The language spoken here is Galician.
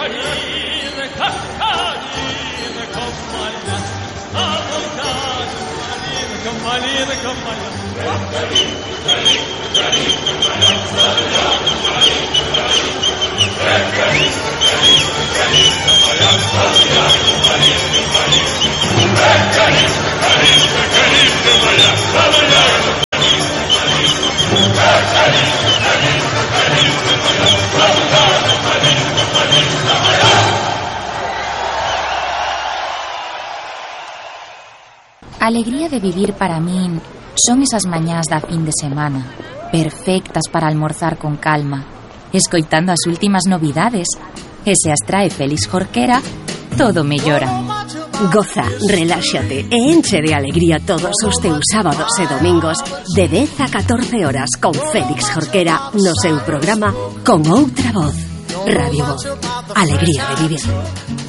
A alegría de vivir para min son esas mañás da fin de semana, perfectas para almorzar con calma, escoitando as últimas novidades, e se as trae Félix Jorquera, todo mellora. Goza, reláxate e enche de alegría todos os teus sábados e domingos de 10 a 14 horas con Félix Jorquera no seu programa Con Outra Voz. Radio Voz. Alegría de vivir.